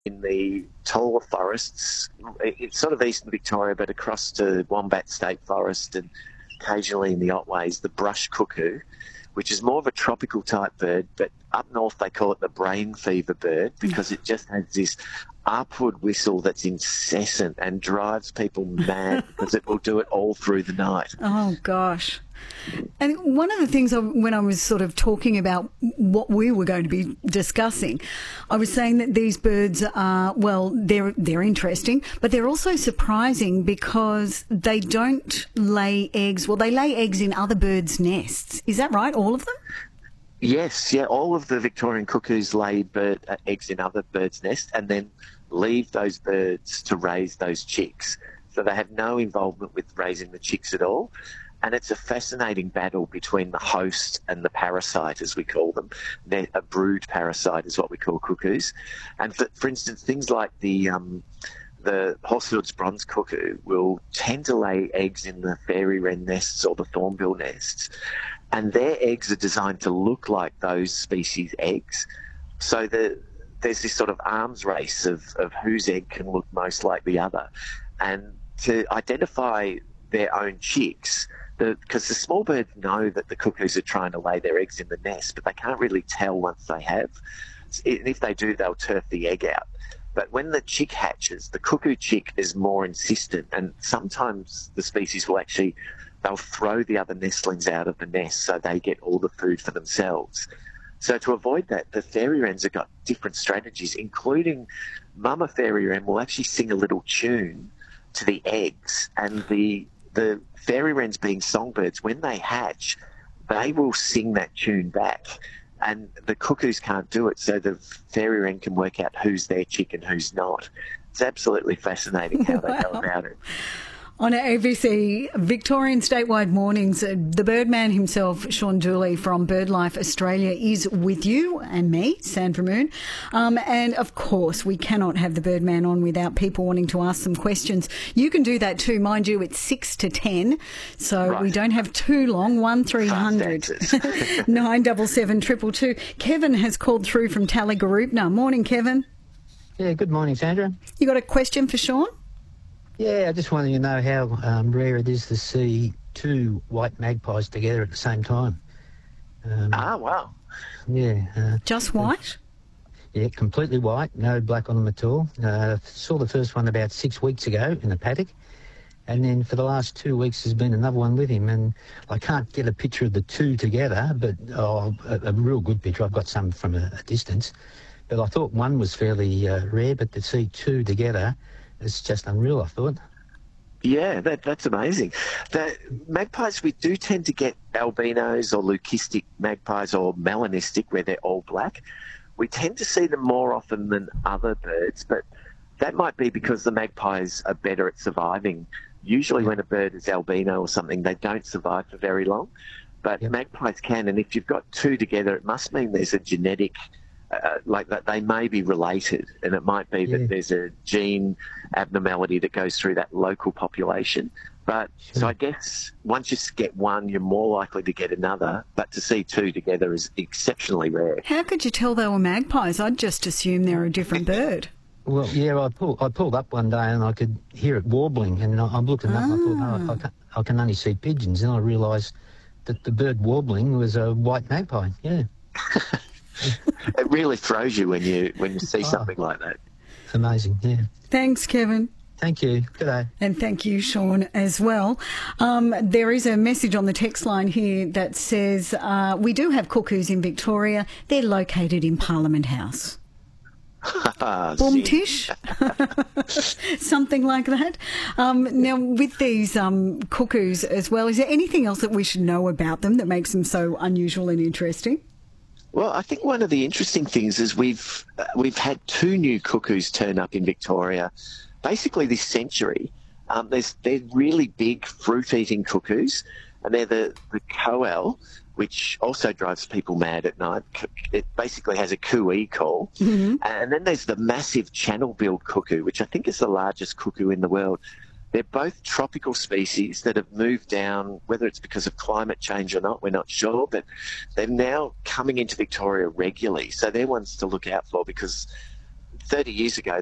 in the taller forests. It's sort of eastern Victoria, but across to Wombat State Forest and occasionally in the Otways, the brush cuckoo, which is more of a tropical type bird, but up north they call it the brain fever bird because it just has this upward whistle that's incessant and drives people mad because it will do it all through the night. Oh, gosh. And one of the things when I was sort of talking about what we were going to be discussing, I was saying that these birds are, well, they're interesting, but they're also surprising because they don't lay eggs. Well, they lay eggs in other birds' nests. Is that right, all of them? Yes, yeah, all of the Victorian cuckoos lay eggs in other birds' nests and then leave those birds to raise those chicks. So they have no involvement with raising the chicks at all. And it's a fascinating battle between the host and the parasite, as we call them. A brood parasite is what we call cuckoos. And for instance, things like the Horsfield's bronze cuckoo will tend to lay eggs in the fairy wren nests or the thornbill nests. And their eggs are designed to look like those species' eggs. So there's this sort of arms race of whose egg can look most like the other. And to identify their own chicks, because the small birds know that the cuckoos are trying to lay their eggs in the nest, but they can't really tell once they have. And if they do, they'll turf the egg out. But when the chick hatches, the cuckoo chick is more insistent, and sometimes the species will they'll throw the other nestlings out of the nest so they get all the food for themselves. So to avoid that, the fairy wrens have got different strategies, including mama fairy wren will actually sing a little tune to the eggs, and the fairy wrens being songbirds, when they hatch, they will sing that tune back. And the cuckoos can't do it, so the fairy wren can work out who's their chick and who's not. It's absolutely fascinating how they go about it. On ABC Victorian Statewide Mornings, the Birdman himself, Sean Dooley from BirdLife Australia, is with you and me, Sandra Moon. And of course, we cannot have the Birdman on without people wanting to ask some questions. You can do that too. Mind you, it's 6 to 10, so right. We don't have too long. 1300 977 222. Kevin has called through from Tallygaroopna. Morning, Kevin. Yeah, good morning, Sandra. You got a question for Sean? Yeah, I just wanted to know how rare it is to see two white magpies together at the same time. Wow. Yeah. Just white? Yeah, completely white, no black on them at all. Saw the first one about 6 weeks ago in the paddock, and then for the last 2 weeks there's been another one with him, and I can't get a picture of the two together, but a real good picture. I've got some from a distance, but I thought one was fairly rare, but to see two together, it's just unreal, I thought. Yeah, that's amazing. The magpies, we do tend to get albinos or leucistic magpies or melanistic where they're all black. We tend to see them more often than other birds, but that might be because the magpies are better at surviving. Usually when a bird is albino or something, they don't survive for very long, but magpies can, and if you've got two together, it must mean there's a genetic like that they may be related, and it might be that there's a gene abnormality that goes through that local population. But so I guess once you get one, you're more likely to get another, but to see two together is exceptionally rare. How could you tell they were magpies? I'd just assume they're a different bird. Well, yeah, I pulled up one day and I could hear it warbling, and I'm looking up and I thought, no, I can only see pigeons, and I realised that the bird warbling was a white magpie, yeah. It really throws you when you see something like that. Amazing, yeah. Thanks, Kevin. Thank you. Good day. And thank you, Sean, as well. There is a message on the text line here that says, we do have cuckoos in Victoria. They're located in Parliament House. Boom tish, something like that. Now, with these cuckoos as well, is there anything else that we should know about them that makes them so unusual and interesting? Well, I think one of the interesting things is we've had two new cuckoos turn up in Victoria, basically this century. They're really big fruit-eating cuckoos, and they're the Coel, which also drives people mad at night. It basically has a coo-ee call. Mm-hmm. And then there's the massive channel-billed cuckoo, which I think is the largest cuckoo in the world. They're both tropical species that have moved down, whether it's because of climate change or not, we're not sure, but they're now coming into Victoria regularly. So they're ones to look out for because 30 years ago,